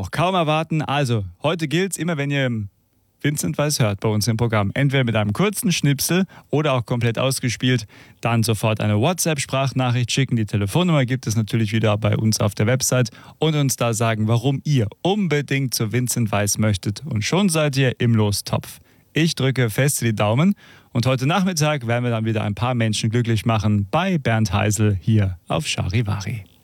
auch kaum erwarten. Also, heute gilt's immer, wenn ihr Vincent Weiss hört bei uns im Programm. Entweder mit einem kurzen Schnipsel oder auch komplett ausgespielt. Dann sofort eine WhatsApp-Sprachnachricht schicken. Die Telefonnummer gibt es natürlich wieder bei uns auf der Website. Und uns da sagen, warum ihr unbedingt zu Vincent Weiss möchtet. Und schon seid ihr im Lostopf. Ich drücke fest die Daumen. Und heute Nachmittag werden wir dann wieder ein paar Menschen glücklich machen bei Bernd Heisel hier auf Charivari.